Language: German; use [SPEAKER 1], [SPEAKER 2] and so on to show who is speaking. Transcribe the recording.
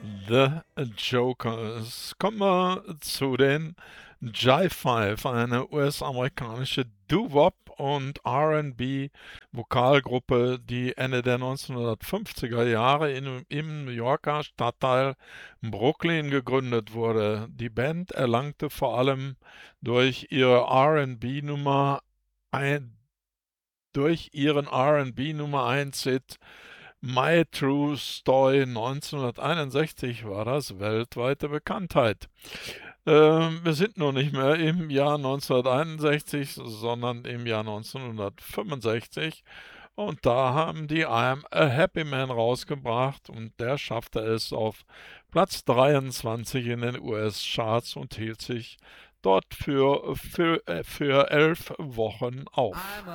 [SPEAKER 1] The Jokers. Kommen wir zu den Jive Five, eine US-amerikanische Doo-Wop und R&B-Vokalgruppe, die Ende der 1950er Jahre im New Yorker Stadtteil Brooklyn gegründet wurde. Die Band erlangte vor allem durch ihre R&B-Nummer ein, durch ihren R&B-Nummer 1 Hit My True Story 1961 war das weltweite Bekanntheit. Wir sind nun nicht mehr im Jahr 1961, sondern im Jahr 1965. Und da haben die I'm a Happy Man rausgebracht und der schaffte es auf Platz 23 in den US-Charts und hielt sich dort für 11 Wochen auf.